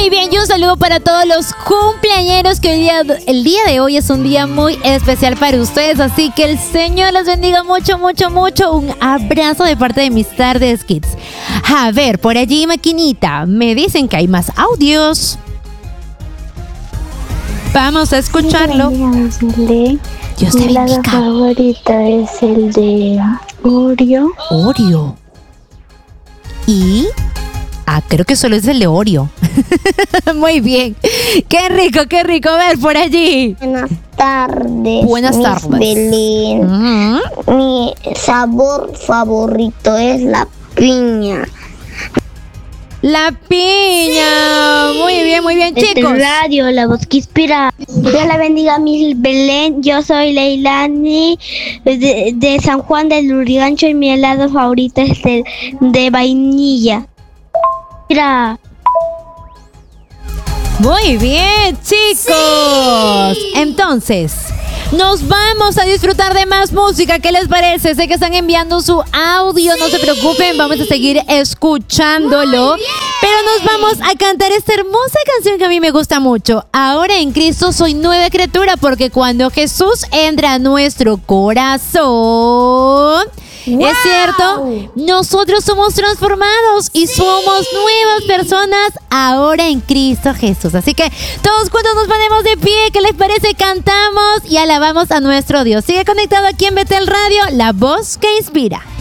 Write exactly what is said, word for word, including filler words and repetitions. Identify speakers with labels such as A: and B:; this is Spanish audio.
A: Muy bien, y un saludo para todos los cumpleañeros, que hoy día, el día de hoy es un día muy especial para ustedes, así que el Señor los bendiga mucho, mucho, mucho. Un abrazo de parte de mis Tardes Kids. A ver, por allí, maquinita, me dicen que hay más audios. Vamos a escucharlo.
B: Dios te bendiga. Mi helado favorito es el de Oreo.
A: Oreo. Y... Ah, creo que solo es el de Oreo. Muy bien. Qué rico, qué rico. A ver, por allí.
B: Buenas tardes.
A: Buenas tardes.
B: Belén.
A: Uh-huh.
B: Mi sabor favorito es la piña.
A: La piña. Muy bien, muy bien,
B: Desde
A: chicos.
B: Radio, la voz que inspira. Dios la bendiga, Miss Belén. Yo soy Leilani de, de San Juan del Lurigancho y mi helado favorito es el de vainilla. Mira.
A: Muy bien, chicos. Sí. Entonces, nos vamos a disfrutar de más música. ¿Qué les parece? Sé que están enviando su audio. Sí. No se preocupen, vamos a seguir escuchándolo. Pero nos vamos a cantar esta hermosa canción que a mí me gusta mucho. Ahora en Cristo soy nueva criatura, porque cuando Jesús entra a nuestro corazón... ¡Wow! Es cierto, nosotros somos transformados y sí. somos nuevas personas ahora en Cristo Jesús. Así que todos juntos nos ponemos de pie. ¿Qué les parece? Cantamos y alabamos a nuestro Dios. Sigue conectado aquí en Betel Radio, la voz que inspira.